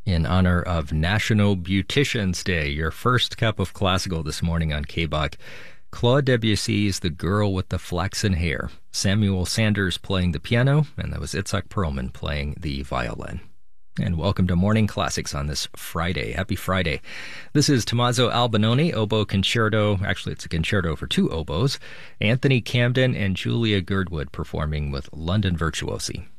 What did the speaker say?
in honor of National Beautician's Day. Your first cup of classical this morning on KBOC. Claude Debussy's The Girl with the Flaxen Hair. Samuel Sanders playing the piano, and that was Itzhak Perlman playing the violin. And welcome to Morning Classics on this Friday. Happy Friday. This is Tommaso Albinoni, oboe concerto. Actually, it's a concerto for two oboes. Anthony Camden and Julia Girdwood performing with London Virtuosi.